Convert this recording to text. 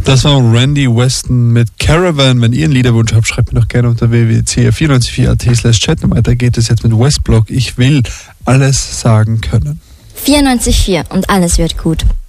Das war Randy Weston mit Caravan. Wenn ihr einen Liederwunsch habt, schreibt mir doch gerne unter www.cr944.at/chat. Weiter geht es jetzt mit Westblock. Ich will alles sagen können. 94.4 und alles wird gut.